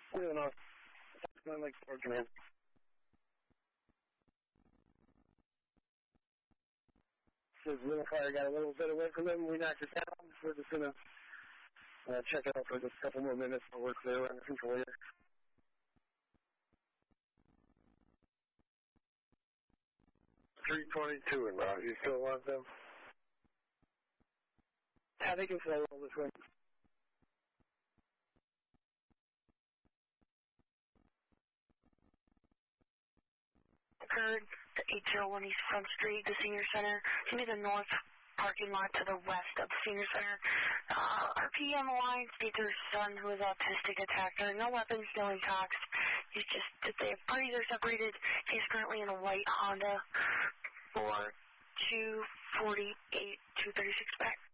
Doing off. Going like 4 grand. Says Little Fire got a little bit away from him. We knocked it down. We're just going to check it out for just a couple more minutes while we're clear on the control here. $322 inbound. You still want them? Yeah, they can fly all this way. Occurred the 801 East Front Street, the Senior Center. Give me the north parking lot to the west of the Senior Center. Our PM line states her son, who is autistic, attacked her. No weapons, no intox. He's just, they have parties are separated. He's currently in a white Honda for 248, 236 back.